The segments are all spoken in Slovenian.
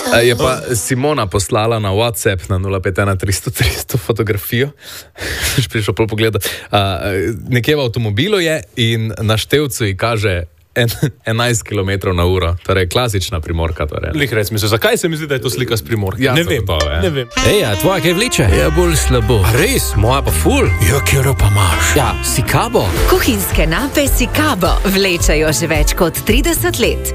Je pa Simona poslala na WhatsApp na 051 300 fotografijo. Prišel pol pogledat. Nekje v avtomobilu je in na števcu ji kaže 11 km/h. Torej, klasična Primorka. Torej. Lih rec mi se, zakaj se mi zdi, da je to slika s Primorke? Ja, ne vem. Ne vem. Ej, a tvoja kaj vleče? Ja, bolj slabo. A res, moja pa ful. Ja, kjero pa imaš? Ja, Sikabo. Kuhinjske nape Sikabo vlečejo že več kot 30 let.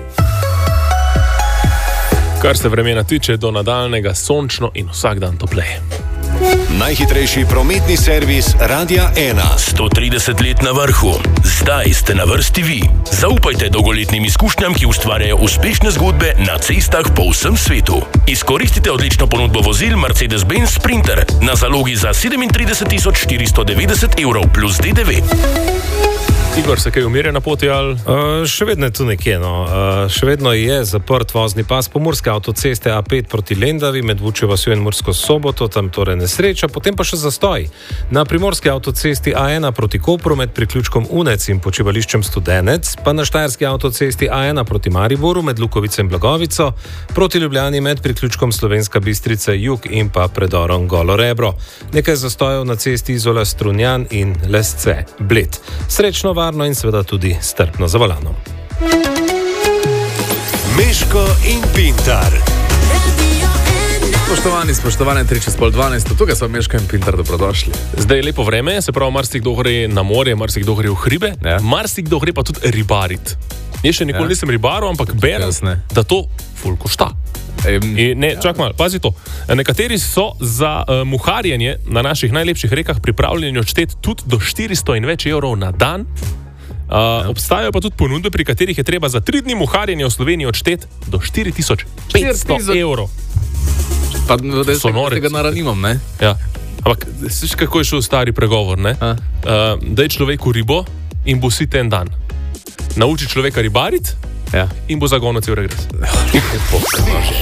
Kar se vremena tiče, do nadaljnega sončno in vsak dan topleje. Najhitrejši prometni servis Radia 1. 130 let na vrhu. Zdaj ste na vrsti vi. Zaupajte dolgoletnim izkušnjam, ki ustvarjajo uspešne zgodbe na cestah po vsem svetu. Izkoristite odlično ponudbo vozil Mercedes-Benz Sprinter na zalogi za 37 490 evrov plus DDV. Igor, se kaj umirja na poti ali? Še vedno je tu nekje, no. Še vedno je zaprt vozni pas pomurske avtoceste A5 proti Lendavi med Vučjo vasjo in Mursko Soboto, tam torej nesreča, potem pa še zastoj. Na primorski avtocesti A1 proti Kopru med priključkom Unec in počivališčem Studenec, pa na štajerski avtocesti A1 proti Mariboru med Lukovico in Blagovico, proti Ljubljani med priključkom Slovenska Bistrica Jug in pa predorom Golo Rebro. Nekaj zastojev na cesti Izola Strunjan in Lesce Bled. Srečno, varno in seveda tudi strpno za volanom. Meško in Pintar. Spoštovane, 3:30, tukaj so Meško in Pintar, dobrodošli. Zdaj je lepo vreme, se pravi, marsikdo gre na morje, marsikdo gre v hribe, ja. Marsikdo gre pa tudi ribarit. Jaz še nikoli nisem ribaril, ampak berem, da to ful košta. Čak malo, pazi to. Nekateri so za muharjenje na naših najlepših rekah pripravljeni odšteti tudi do 400 in več evrov na dan. Obstajajo pa tudi ponudbe, pri katerih je treba za 3 dni muharjenja v Sloveniji odšteti do 4500 evrov. Pa da se tega naranimam, ne? Ja. Ampak, sliš, kako je šel stari pregovor, ne? Daj človeku ribo in bo sit en dan. Nauči človeka ribarit, ja. In bo zagonil cel regres.